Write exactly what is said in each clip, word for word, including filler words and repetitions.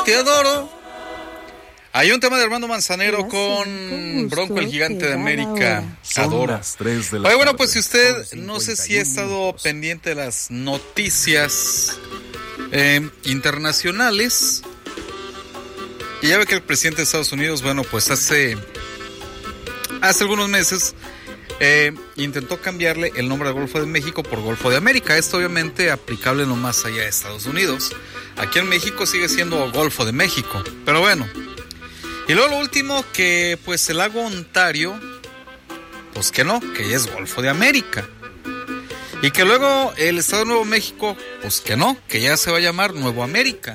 te adoro. Hay un tema de Armando Manzanero Gracias, con, con gusto, Bronco, el gigante de América. Son Adoro. las tres de la Oye, bueno, tarde, pues si usted, con no sé cincuenta si y ha un estado minutos. pendiente de las noticias eh, internacionales, y ya ve que el presidente de Estados Unidos, bueno, pues hace, hace algunos meses eh, intentó cambiarle el nombre al Golfo de México por Golfo de América. Esto obviamente aplicable no más allá de Estados Unidos. Aquí en México sigue siendo Golfo de México, pero bueno. Y luego lo último, que pues el lago Ontario, pues que no, que ya es Golfo de América. Y que luego el estado de Nuevo México, pues que no, que ya se va a llamar Nuevo América.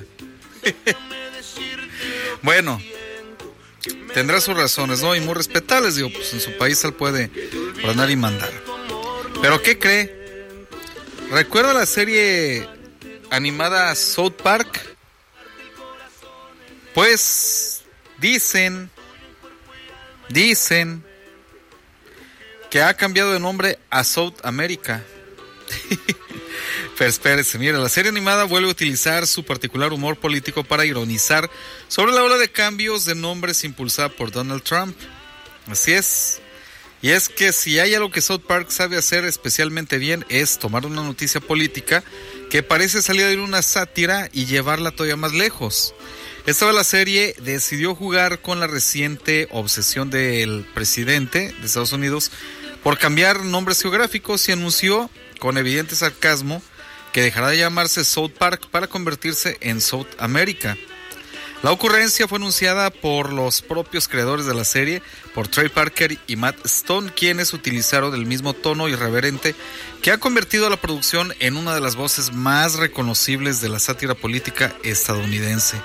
Bueno, tendrá sus razones, ¿no? Y muy respetables, digo, pues en su país él puede ordenar y mandar. Pero ¿qué cree? ¿Recuerda la serie animada South Park? Pues dicen, dicen que ha cambiado de nombre a South America. Pero espérese, mira, la serie animada vuelve a utilizar su particular humor político para ironizar sobre la ola de cambios de nombres impulsada por Donald Trump. Así es. Y es que si hay algo que South Park sabe hacer especialmente bien, es tomar una noticia política que parece salir de una sátira y llevarla todavía más lejos. Esta vez la serie decidió jugar con la reciente obsesión del presidente de Estados Unidos por cambiar nombres geográficos y anunció con evidente sarcasmo que dejará de llamarse South Park para convertirse en South America. La ocurrencia fue anunciada por los propios creadores de la serie, por Trey Parker y Matt Stone, quienes utilizaron el mismo tono irreverente que ha convertido a la producción en una de las voces más reconocibles de la sátira política estadounidense.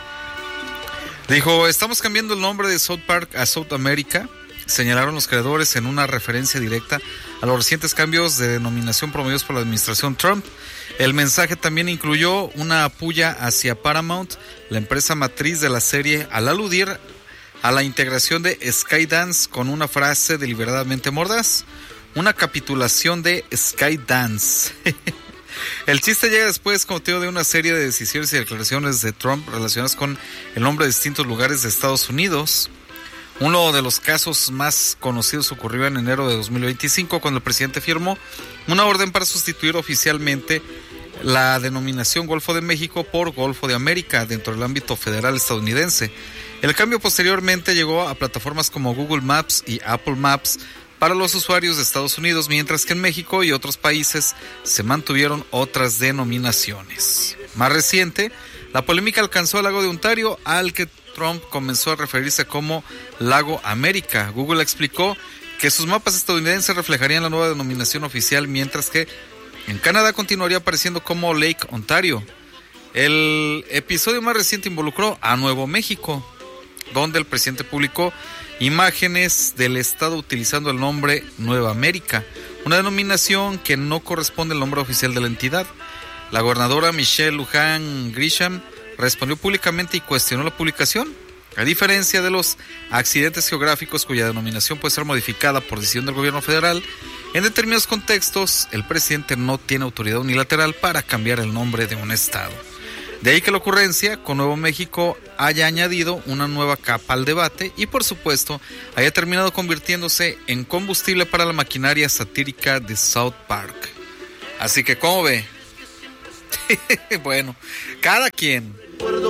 Dijo, estamos cambiando el nombre de South Park a South America, señalaron los creadores en una referencia directa a los recientes cambios de denominación promovidos por la administración Trump. El mensaje también incluyó una puya hacia Paramount, la empresa matriz de la serie, al aludir a la integración de Skydance con una frase deliberadamente mordaz, una capitulación de Skydance. El chiste llega después, como te digo, de una serie de decisiones y declaraciones de Trump relacionadas con el nombre de distintos lugares de Estados Unidos. Uno de los casos más conocidos ocurrió en enero de dos mil veinticinco, cuando el presidente firmó una orden para sustituir oficialmente la denominación Golfo de México por Golfo de América dentro del ámbito federal estadounidense. El cambio posteriormente llegó a plataformas como Google Maps y Apple Maps para los usuarios de Estados Unidos, mientras que en México y otros países se mantuvieron otras denominaciones. Más reciente, la polémica alcanzó al lago de Ontario, al que Trump comenzó a referirse como Lago América. Google explicó que sus mapas estadounidenses reflejarían la nueva denominación oficial, mientras que en Canadá continuaría apareciendo como Lake Ontario. El episodio más reciente involucró a Nuevo México, donde el presidente publicó imágenes del estado utilizando el nombre Nueva América, una denominación que no corresponde al nombre oficial de la entidad. La gobernadora Michelle Lujan Grisham respondió públicamente y cuestionó la publicación. A diferencia de los accidentes geográficos cuya denominación puede ser modificada por decisión del gobierno federal, en determinados contextos el presidente no tiene autoridad unilateral para cambiar el nombre de un estado. De ahí que la ocurrencia con Nuevo México haya añadido una nueva capa al debate y, por supuesto, haya terminado convirtiéndose en combustible para la maquinaria satírica de South Park. Así que, ¿cómo ve? Bueno, cada quien.